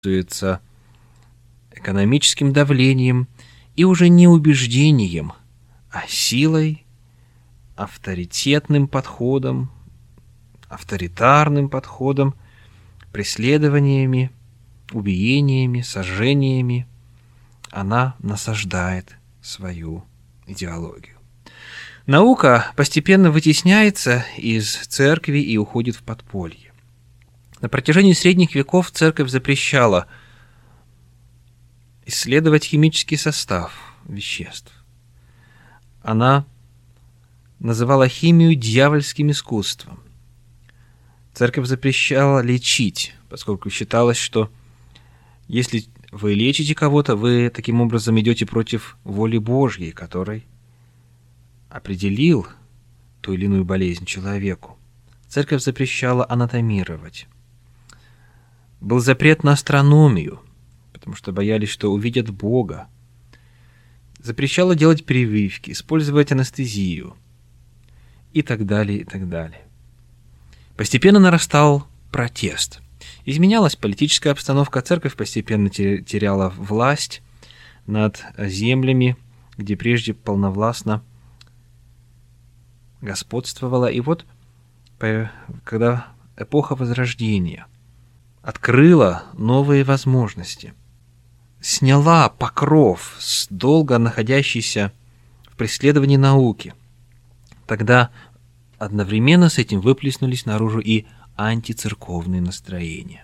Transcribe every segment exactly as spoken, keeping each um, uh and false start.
пользуется экономическим давлением и уже не убеждением, а силой, авторитетным подходом, авторитарным подходом, преследованиями, убиениями, сожжениями. Она насаждает свою идеологию. Наука постепенно вытесняется из церкви и уходит в подполье. На протяжении средних веков церковь запрещала исследовать химический состав веществ. Она называла химию дьявольским искусством. Церковь запрещала лечить, поскольку считалось, что если вы лечите кого-то, вы таким образом идете против воли Божьей, которой определил ту или иную болезнь человеку. Церковь запрещала анатомировать. Был запрет на астрономию, потому что боялись, что увидят Бога. Запрещала делать прививки, использовать анестезию и так далее, и так далее. Постепенно нарастал протест. Изменялась политическая обстановка, церковь постепенно теряла власть над землями, где прежде полновластно господствовала. И вот, когда эпоха Возрождения открыла новые возможности, сняла покров с долго находящейся в преследовании науки, тогда одновременно с этим выплеснулись наружу и антицерковные настроения.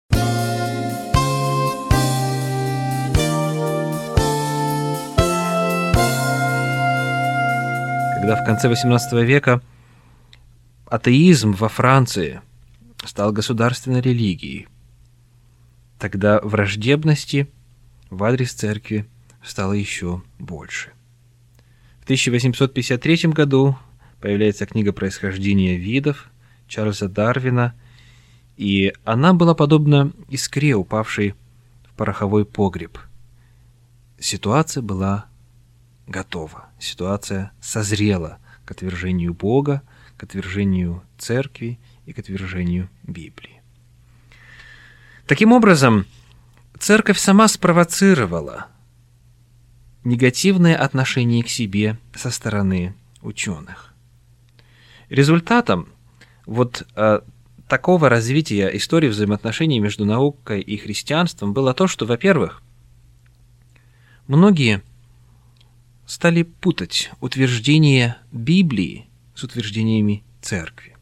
Когда в конце восемнадцатого века атеизм во Франции стал государственной религией, тогда враждебности в адрес церкви стало еще больше. В тысяча восемьсот пятьдесят третьем году появляется книга «Происхождение видов» Чарльза Дарвина, и она была подобна искре, упавшей в пороховой погреб. Ситуация была готова, ситуация созрела к отвержению Бога, к отвержению церкви и к отвержению Библии. Таким образом, церковь сама спровоцировала негативное отношение к себе со стороны ученых. Результатом вот э, такого развития истории взаимоотношений между наукой и христианством было то, что, во-первых, многие стали путать утверждения Библии с утверждениями церкви.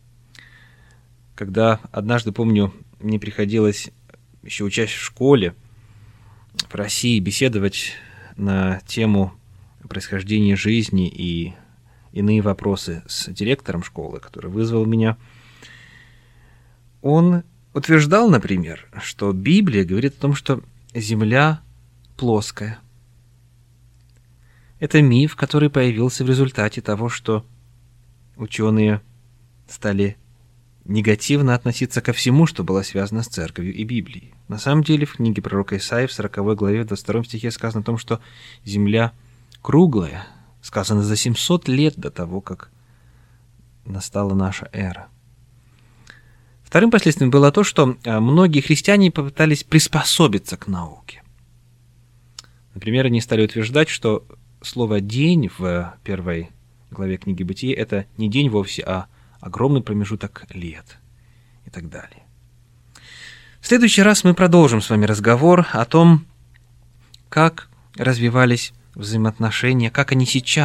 Когда однажды, помню, мне приходилось, еще учась в школе в России, беседовать на тему происхождения жизни и иные вопросы с директором школы, который вызвал меня, он утверждал, например, что Библия говорит о том, что Земля плоская. Это миф, который появился в результате того, что ученые стали негативно относиться ко всему, что было связано с церковью и Библией. На самом деле, в книге пророка Исаии в сороковой главе, в двадцать втором стихе сказано о том, что Земля круглая, сказано за семьсот лет до того, как настала наша эра. Вторым последствием было то, что многие христиане попытались приспособиться к науке. Например, они стали утверждать, что слово «день» в первой главе книги Бытия — это не день вовсе, а огромный промежуток лет и так далее. В следующий раз мы продолжим с вами разговор о том, как развивались взаимоотношения, как они сейчас